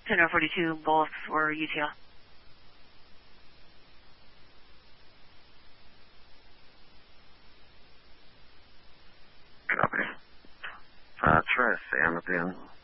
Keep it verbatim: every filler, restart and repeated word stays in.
ten or forty-two, both for U T L. Copy. Uh, try Sam at the end.